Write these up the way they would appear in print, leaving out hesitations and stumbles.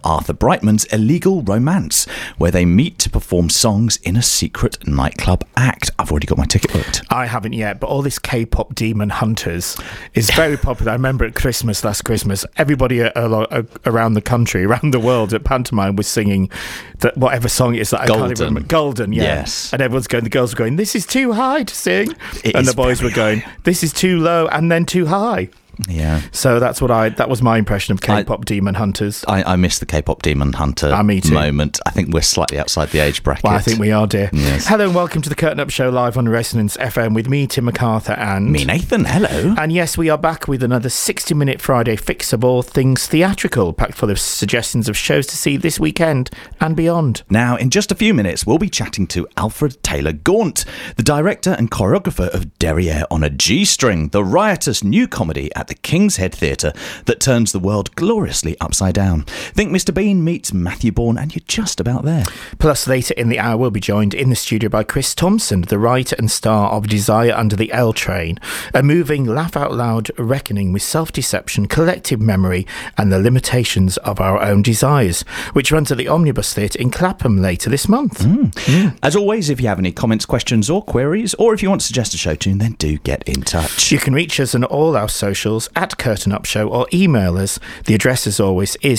Arthur Brightman's Illegal Romance, where they meet to perform songs in a secret nightclub act. I've already got my ticket booked. I haven't yet, but all this K-pop Demon Hunters is very popular. I remember at last Christmas, everybody around the country, around the world at Pantomime was singing that whatever song it is that I can't even remember. Golden, yeah. Yes. And everyone's going, the girls were going, this is too high to sing. And the boys were going, high. This is too low and then too high. Yeah. So that was my impression of K-pop Demon Hunters. I missed the K-pop Demon Hunter moment. I think we're slightly outside the age bracket. Well, I think we are, dear. Yes. Hello and welcome to the Curtain Up Show live on Resonance FM with me, Tim MacArthur, and... me, Nathan. Hello. And yes, we are back with another 60-minute Friday fix of all things theatrical, packed full of suggestions of shows to see this weekend and beyond. Now, in just a few minutes, we'll be chatting to Alfred Taylor Gaunt, the director and choreographer of Derriere on a G-String, the riotous new comedy at the King's Head Theatre that turns the world gloriously upside down. Think Mr. Bean meets Matthew Bourne and you're just about there. Plus, later in the hour, we'll be joined in the studio by Chris Thompson, the writer and star of Desire Under the L Train, a moving, laugh-out-loud reckoning with self-deception, collective memory and the limitations of our own desires, which runs at the Omnibus Theatre in Clapham later this month. As always, if you have any comments, questions or queries, or if you want to suggest a show tune, then do get in touch. You can reach us on all our socials at Curtain Up Show or email us. The address, as always, is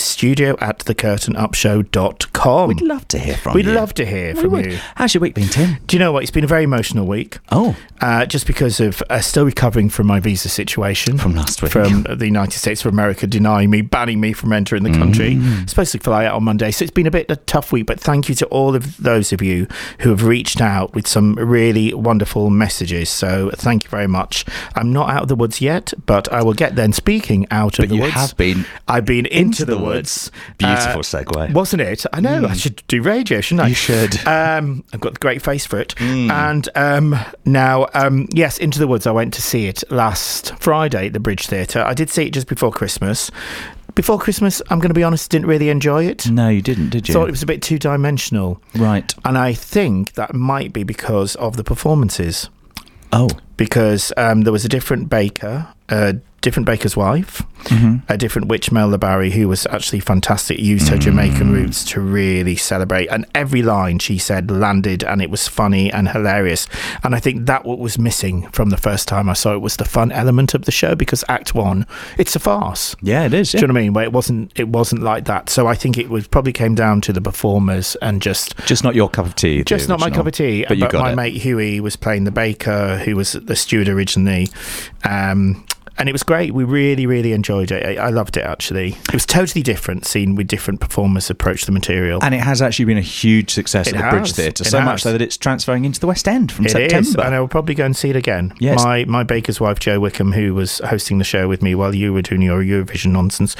studio@thecurtainupshow.com. We'd love to hear from We'd you. love to hear from you. How's your week been, Tim? Do you know what? It's been a very emotional week. Oh. Just because of still recovering from my visa situation. From last week. From the United States of America denying me, banning me from entering the country. Supposed to fly out on Monday. So it's been a tough week, but thank you to all of those of you who have reached out with some really wonderful messages. So thank you very much. I'm not out of the woods yet, but I will get there. And speaking out of the woods. I've been into the woods. Beautiful segue. Wasn't it? I know. I should do radio, shouldn't I? You should. I've got the great face for it. And now, yes, Into the Woods, I went to see it last Friday at the Bridge Theatre. I did see it just before Christmas. Before Christmas, I'm going to be honest, didn't really enjoy it. No, you didn't, did you? Thought it was a bit two-dimensional. Right. And I think that might be because of the performances. Oh. Because there was a different baker, different baker's wife, a different witch, Melba Barry, who was actually fantastic, used her Jamaican roots to really celebrate, and every line she said landed, and it was funny and hilarious. And I think that what was missing from the first time I saw it was the fun element of the show, because Act 1, it's a farce. Yeah, it is. Yeah. Do you know what I mean? Where it wasn't like that. So I think it was probably came down to the performers and just not your cup of tea. Just not my cup of tea. But you got my it. mate Huey was playing the baker, who was the steward originally. And it was great. We really, really enjoyed it. I loved it, actually. It was totally different, seeing with different performers approach the material. And it has actually been a huge success at the Bridge Theatre, so much so that it's transferring into the West End from September. It is, and I will probably go and see it again. Yes. My baker's wife, Jo Wickham, who was hosting the show with me while you were doing your Eurovision nonsense,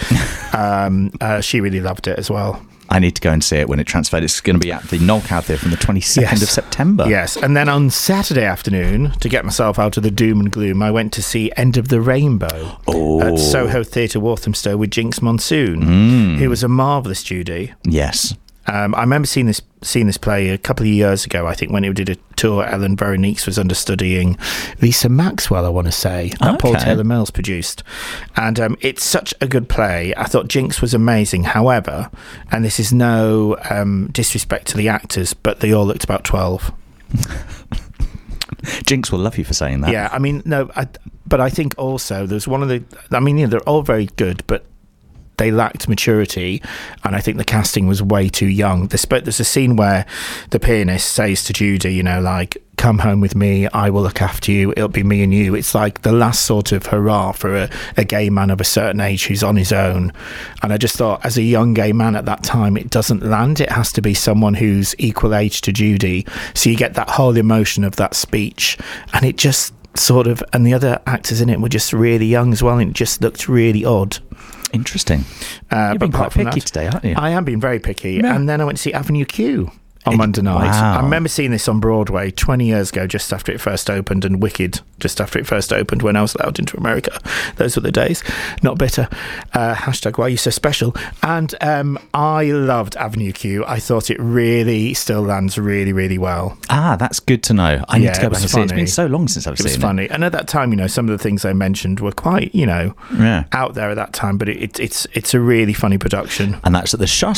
she really loved it as well. I need to go and see it when it transferred. It's going to be at the Knockout Theatre from the 22nd of September. Yes, and then on Saturday afternoon, to get myself out of the doom and gloom, I went to see End of the Rainbow at Soho Theatre, Walthamstow, with Jinx Monsoon, who was a marvellous Judy. Yes. I remember seeing this play a couple of years ago, I think, when it did a tour. Ellen Veronique was understudying Lisa Maxwell, I want to say, that Paul Taylor Mills produced. And it's such a good play. I thought Jinx was amazing. However, and this is no disrespect to the actors, but they all looked about 12. Jinx will love you for saying that. Yeah, I mean, no, but I think also there's one of the... I mean, they're all very good, but they lacked maturity, and I think the casting was way too young. There's a scene where the pianist says to Judy, come home with me, I will look after you, it'll be me and you. It's like the last sort of hurrah for a gay man of a certain age who's on his own. And I just thought, as a young gay man at that time, it doesn't land. It has to be someone who's equal age to Judy. So you get that whole emotion of that speech, and it just sort of, and the other actors in it were just really young as well, and it just looked really odd. Interesting. You've been quite picky today, aren't you? I am being very picky. Yeah. And then I went to see Avenue Q on Monday night. Wow. I remember seeing this on Broadway 20 years ago, just after it first opened, and Wicked just after it first opened, when I was allowed into America. Those were the days. Not bitter. Hashtag why are you so special? And I loved Avenue Q. I thought it really still lands really, really well. Ah, that's good to know. I need to go back and see it. It's been so long since I've seen it. It was funny. And at that time, some of the things I mentioned were quite, out there at that time, but it's a really funny production. And that's at the